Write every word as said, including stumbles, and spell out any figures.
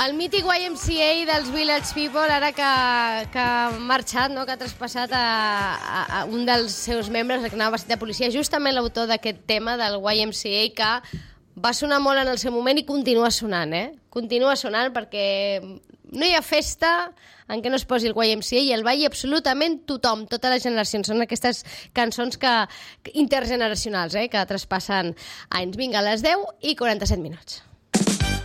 El mític Y M C A dels Village People, ara que, que ha marxat, no? Que ha traspassat a, a, a un dels seus membres, que anava vestit de policia, justament l'autor d'aquest tema del Y M C A, que va sonar molt en el seu moment i continua sonant, eh? Continua sonant perquè no hi ha festa en què no es posi el Y M C A i el balli absolutament tothom, totes les generacions. Són aquestes cançons que, intergeneracionals, eh? Que traspassen anys. Vinga, a les deu i quaranta-set minuts.